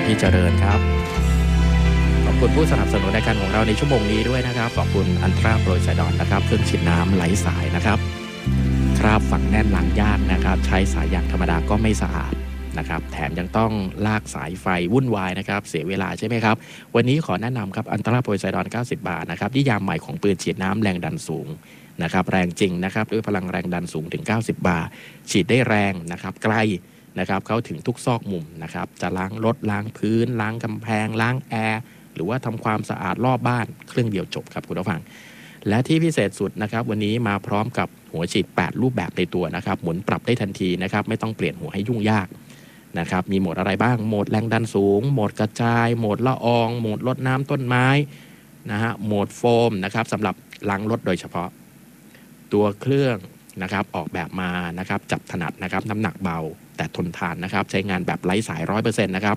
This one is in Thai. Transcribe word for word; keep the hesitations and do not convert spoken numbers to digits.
พี่เจริญครับขอบคุณผู้สนับสนุนรายการของเราในชั่วโมงนี้ด้วยนะครับขอบคุณอันตราโปรยไซดอนนะครับเครื่องฉีดน้ำไหลสายนะครับคราบฝังแน่นล้างยากนะครับใช้สายยางธรรมดาก็ไม่สะอาดนะครับแถมยังต้องลากสายไฟวุ่นวายนะครับเสียเวลาใช่ไหมครับวันนี้ขอแนะนำครับอันตราโปรยไซดอนเก้าสิบบาทนะครับนิยามใหม่ของปืนฉีดน้ำแรงดันสูงนะครับแรงจริงนะครับด้วยพลังแรงดันสูงถึงเก้าสิบบาร์ฉีดได้แรงนะครับไกลนะครับเข้าถึงทุกซอกมุมนะครับจะล้างรถล้างพื้นล้างกำแพงล้างแอร์หรือว่าทำความสะอาดรอบบ้านเครื่องเดียวจบครับคุณผู้ฟังและที่พิเศษสุดนะครับวันนี้มาพร้อมกับหัวฉีดแปดรูปแบบในตัวนะครับหมุนปรับได้ทันทีนะครับไม่ต้องเปลี่ยนหัวให้ยุ่งยากนะครับมีโหมดอะไรบ้างโหมดแรงดันสูงโหมดกระจายโหมดละอองโหมดลดน้ำต้นไม้นะฮะโหมดโฟมนะครับสำหรับล้างรถโดยเฉพาะตัวเครื่องนะครับออกแบบมานะครับจับถนัดนะครับน้ำหนักเบาแต่ทนทานนะครับใช้งานแบบไร้สาย ร้อยเปอร์เซ็นต์ นะครับ